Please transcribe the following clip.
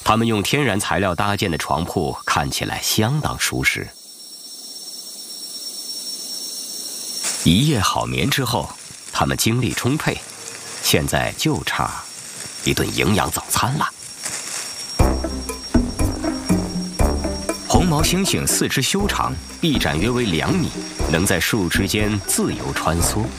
他们用天然材料搭建的床铺看起来相当舒适。一夜好眠之后，他们精力充沛，现在就差一顿营养早餐了。红毛猩猩四肢修长，臂展约为2米，能在树枝间自由穿梭。